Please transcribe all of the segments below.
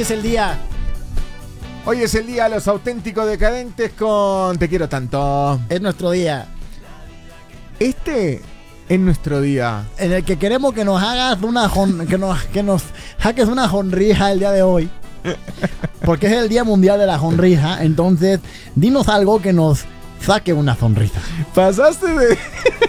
es el día. Hoy es el día de los auténticos decadentes con Te quiero tanto. Es nuestro día. Este es nuestro día. En el que queremos que nos hagas que nos saques una sonrisa el día de hoy. Porque es el Día Mundial de la Sonrisa. Entonces, dinos algo que nos saque una sonrisa. Pasaste de...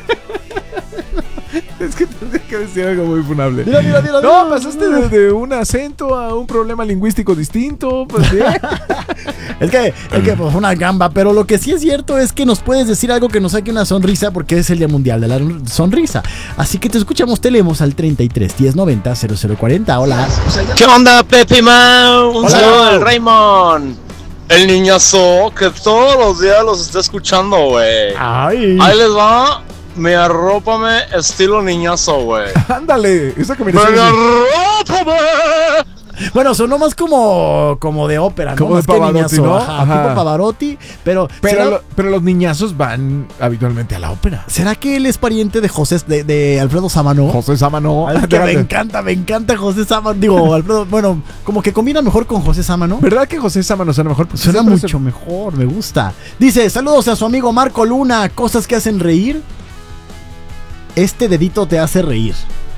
Es que tendría que decir algo muy funable. Dilo. No, pasaste de un acento a un problema lingüístico distinto. Pues, ¿sí? Es que pues una gamba. Pero lo que sí es cierto es que nos puedes decir algo que nos saque una sonrisa, porque es el Día Mundial de la Sonrisa. Así que te escuchamos, te leemos al 33 1090 0040. Hola. ¿Qué onda, Pepe Mau? Un Hola. saludo del Raymond. El niñazo que todos los días los está escuchando, güey. Ay. Ahí les va. Me arrópame estilo niñazo, güey. Ándale, esa Me combinación. arrópame. Bueno, sonó más como de ópera, ¿no? Como Más de que Pavarotti, niñazo, ¿no? ajá, Ajá. tipo Pavarotti, pero Pero los niñazos van habitualmente a la ópera. ¿será que él es pariente de José, de Alfredo Sámano? José Sámano. Ay, que me encanta José Sámano. Digo, Alfredo, bueno, como que combina mejor con José Sámano. ¿Verdad que José Sámano suena mejor? Pues Suena siempre mucho mejor, me gusta. Dice, saludos a su amigo Marco Luna, cosas que hacen reír. Este dedito te hace reír.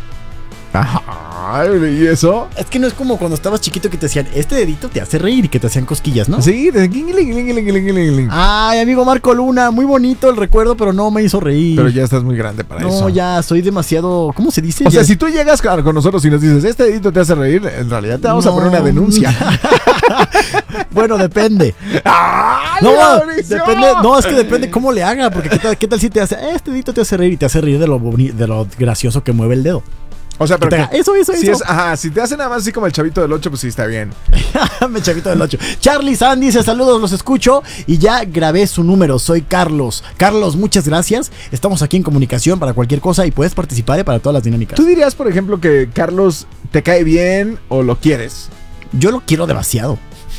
Ajá, ¿y eso? Es que no es como cuando estabas chiquito que te decían, este dedito te hace reír y que te hacían cosquillas, ¿no? Sí, de... Ay, amigo Marco Luna, muy bonito el recuerdo, pero no me hizo reír. Pero ya estás muy grande para eso. No, ya soy demasiado, ¿cómo se dice? O sea, Ya- si tú llegas con nosotros y nos dices, este dedito te hace reír, en realidad te vamos a No. poner una denuncia. Bueno, depende. ¡Ay, No, Mauricio! depende, no, es que depende cómo le haga, porque qué tal si te hace, este dedito te hace reír y te hace reír de lo gracioso que mueve el dedo. O sea, pero Que te haga, eso. si es, ajá, si te hace nada más así como el chavito del 8, pues sí está bien. Me chavito del 8. Charlie San dice, saludos, los escucho y ya grabé su número, soy Carlos. Carlos, muchas gracias. Estamos aquí en comunicación para cualquier cosa y puedes participar para todas las dinámicas. ¿Tú dirías, por ejemplo, que Carlos te cae bien o lo quieres? Yo lo quiero demasiado.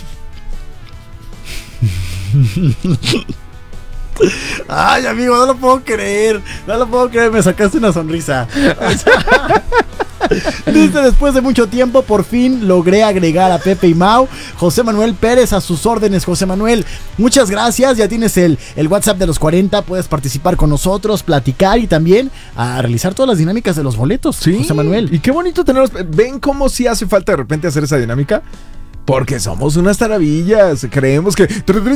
Ay, amigo, no lo puedo creer. Me sacaste una sonrisa. Dice, después de mucho tiempo, por fin logré agregar a Pepe y Mau. José Manuel Pérez, a sus órdenes, José Manuel. Muchas gracias, ya tienes el WhatsApp de los 40. Puedes participar con nosotros, platicar y también a realizar todas las dinámicas de los boletos, José Manuel. Y qué bonito tenerlos. ¿Ven cómo sí hace falta de repente hacer esa dinámica? Porque somos unas taravillas. Creemos que...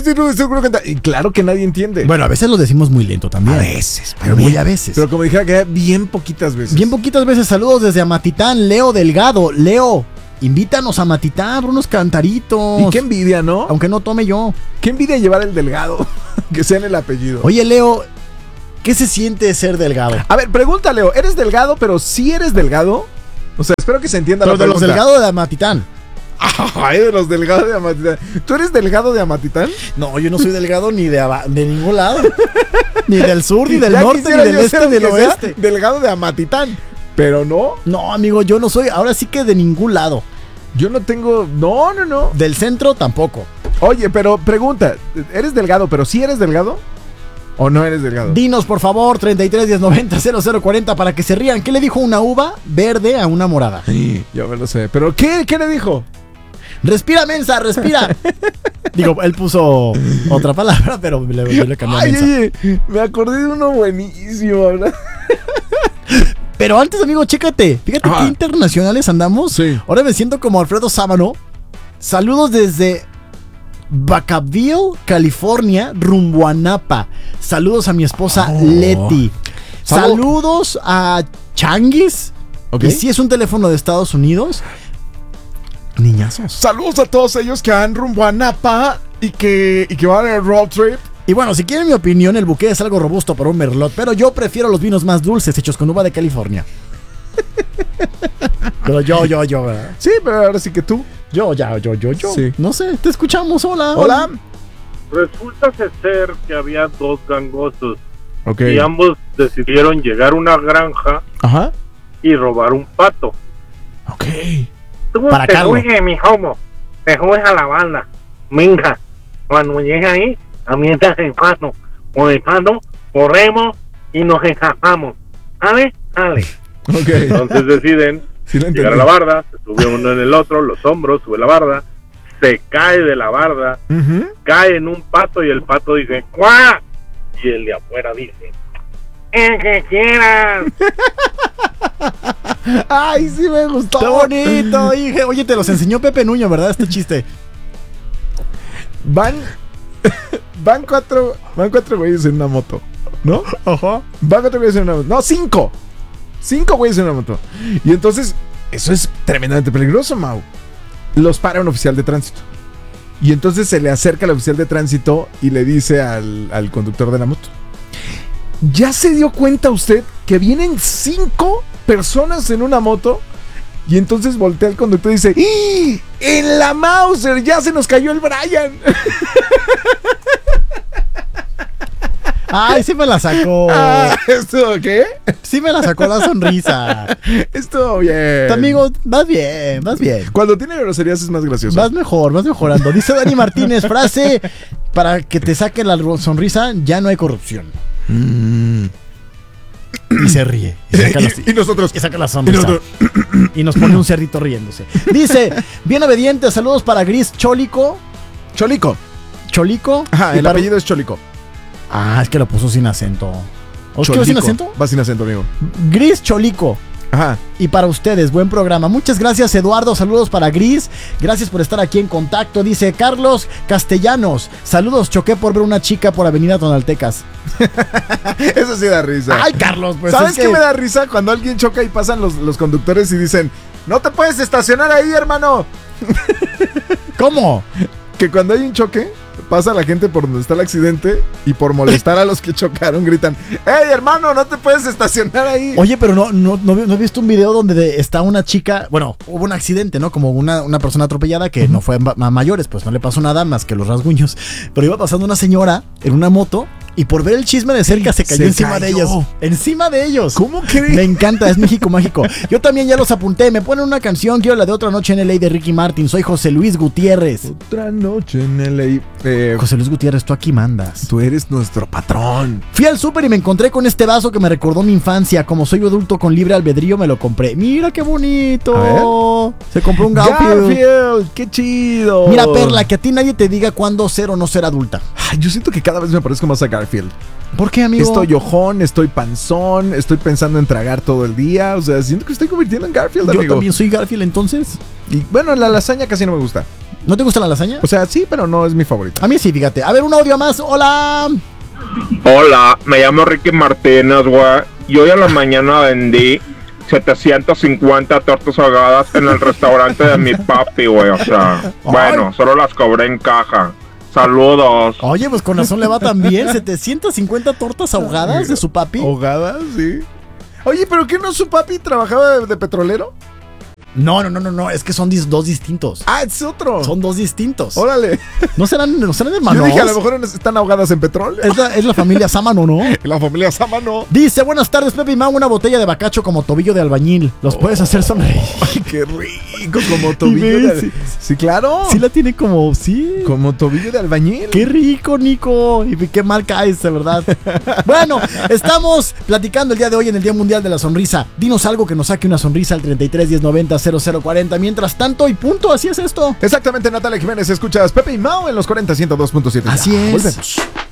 Y claro que nadie entiende. Bueno, a veces lo decimos muy lento también. A veces, pero muy a veces. Pero como dijera que bien poquitas veces. Bien poquitas veces. Saludos desde Amatitán, Leo Delgado. Leo, invítanos a Amatitán por unos cantaritos. Y qué envidia, ¿no? Aunque no tome yo. Qué envidia llevar el delgado. Que sea en el apellido. Oye, Leo, ¿qué se siente ser delgado? A ver, pregunta, Leo. ¿Eres delgado, pero sí eres delgado? O sea, espero que se entienda Pero la de los pregunta. delgados de Amatitán. Ay, de los delgados de Amatitán. ¿Tú eres delgado de Amatitán? No, yo no soy delgado ni de ningún lado. Ni del sur, ni del Ya norte, quisiera ni del yo este, ser ni del que sea oeste. delgado de Amatitán. Pero no, No, amigo, yo no soy. Ahora sí que de ningún lado. yo no tengo... No. Del centro tampoco. Oye, pero pregunta. ¿Eres delgado, pero sí eres delgado? ¿O no eres delgado? Dinos, por favor, 33 1090 0040 para que se rían. ¿Qué le dijo una uva verde a una morada? Sí, yo me lo sé. ¿Pero qué le dijo? Respira, mensa, respira. Digo, él puso otra palabra, pero yo le cambié a Ay, mensa. oye, me acordé de uno buenísimo, ¿verdad? Pero antes, amigo, chécate. Fíjate Ajá. qué internacionales andamos. Sí. Ahora me siento como Alfredo Sámano. Saludos desde Vacaville, California, rumbo a Napa. Saludos a mi esposa Leti. Saludos a Changuis. Ok. Que sí es un teléfono de Estados Unidos. Niñazos. Saludos a todos ellos que van rumbo a Napa y que van en el road trip. Y bueno, si quieren mi opinión, el buque es algo robusto para un merlot, pero yo prefiero los vinos más dulces hechos con uva de California. Pero yo, ¿verdad? Sí, pero ahora sí que tú. Yo. Sí. No sé, te escuchamos, hola. Hola. Resulta ser que había dos gangosos Ok. y ambos decidieron llegar a una granja Ajá. y robar un pato. Ok. Tú Para te Carlos. subes, mi homo, te subes a la banda. Venga, cuando llegues ahí, amientas el pato. Con el pato, corremos y nos escapamos. ¿Sabes? Sale. Ok. Entonces deciden Sí lo llegar a entendí. la barda, se sube uno en el otro, los hombros, sube la barda, se cae de la barda, Ujú. cae en un pato y el pato dice ¡cuá! Y el de afuera dice ¡el que quieras! Ay, sí me gustó. ¡Qué bonito! Oye, te los enseñó Pepe Nuño, ¿verdad? Este chiste. Van cuatro güeyes en una moto, ¿no? Ajá. Van 4 güeyes en una moto. No, 5. 5 güeyes en una moto. Y entonces, eso es tremendamente peligroso, Mau. Los para un oficial de tránsito. Y entonces se le acerca al oficial de tránsito y le dice al conductor de la moto: ¿ya se dio cuenta usted que vienen 5 personas en una moto? Y entonces voltea el conductor y dice: ¡ih! ¡En la Mauser! ¡Ya se nos cayó el Brian! Ay, sí me la sacó. ¿Esto qué? Sí me la sacó la sonrisa. Estuvo bien. Tu amigo, vas bien, vas bien. Cuando tiene groserías es más gracioso. Vas mejor, vas mejorando. Dice Dani Martínez, frase para que te saque la sonrisa: ya no hay corrupción. Y se ríe. Y saca, y nosotros. y saca la sonrisa. Y nos pone un cerdito riéndose. Dice, bien obediente, saludos para Gris Cholico. Cholico. Cholico. Ajá, Y el para- apellido es Cholico. Ah, es que lo puso sin acento. ¿O es que va sin acento? Va sin acento, amigo. Gris Cholico. Ajá. Y para ustedes, buen programa. Muchas gracias, Eduardo. Saludos para Gris. Gracias por estar aquí en contacto. Dice Carlos Castellanos. Saludos, choqué por ver una chica por Avenida Tonaltecas. Eso sí da risa. Ay, Carlos, pues. ¿Sabes es qué que- me da risa? Cuando alguien choca y pasan los conductores y dicen: no te puedes estacionar ahí, hermano. ¿Cómo? Que cuando hay un choque, pasa la gente por donde está el accidente y por molestar a los que chocaron gritan: ¡hey, hermano, no te puedes estacionar ahí! Oye, pero no he visto un video donde está una chica. Bueno, hubo un accidente, ¿no? Como una persona atropellada que no fue a mayores, pues no le pasó nada más que los rasguños. Pero iba pasando una señora en una moto y por ver el chisme de cerca se cayó Se encima de cayó. ellos. Encima de ellos. ¿Cómo crees? Me encanta, es México mágico. Yo también ya los apunté. Me ponen una canción, quiero la de Otra Noche en LA de Ricky Martin. Soy José Luis Gutiérrez. Otra noche en LA. José Luis Gutiérrez, tú aquí mandas. Tú eres nuestro patrón. Fui al súper y me encontré con este vaso que me recordó mi infancia. Como soy adulto con libre albedrío, me lo compré. Mira qué bonito. Se compró un Garfield. ¡Qué chido! Mira, Perla, que a ti nadie te diga cuándo ser o no ser adulta. Ay, yo siento que cada vez me parezco más a Garfield. ¿Por qué, amigo? Estoy ojón, estoy panzón, estoy pensando en tragar todo el día. O sea, siento que estoy convirtiendo en Garfield, Yo amigo. también soy Garfield, entonces. Y bueno, la lasaña casi no me gusta. ¿No te gusta la lasaña? O sea, sí, pero no es mi favorita. A mí sí, fíjate. A ver, un audio más. Hola. Hola, me llamo Ricky Martínez, güey. Y hoy a la mañana vendí 750 tortas ahogadas en el restaurante de mi papi, güey. O sea, bueno, solo las cobré en caja. Saludos. Oye, pues con razón le va tan bien. 750 tortas ahogadas de su papi. ¿Ahogadas? Sí. Oye, ¿pero qué no su papi trabajaba de petrolero? No. Es que son dos distintos. Ah, es otro. Son dos distintos. Órale. ¿No serán hermanos? Yo dije, a lo mejor están ahogadas en petróleo. Es la familia Sámano, ¿no? La familia Sámano. Dice, buenas tardes, Pepe y Mau, una botella de bacacho como tobillo de albañil. Los puedes hacer sonreír. Ay, qué rico, como tobillo ¿Y ves? de... Sí, claro. Sí la tiene como, sí. Como tobillo de albañil. Qué rico, Nico. Y qué mal caes, de verdad. Bueno, estamos platicando el día de hoy en el Día Mundial de la Sonrisa. Dinos algo que nos saque una sonrisa al 33 10 90 0040. Mientras tanto, y punto, así es esto. Exactamente, Natalia Jiménez. Escuchas Pepe y Mau en los 40 102.7. Así Ya, es. Volvemos.